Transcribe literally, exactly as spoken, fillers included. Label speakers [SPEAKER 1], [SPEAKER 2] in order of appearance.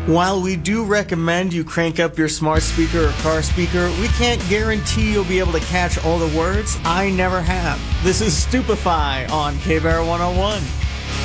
[SPEAKER 1] While we do recommend you crank up your smart speaker or car speaker, we can't guarantee you'll be able to catch all the words. I never have. This is Stupefy on K B R one oh one.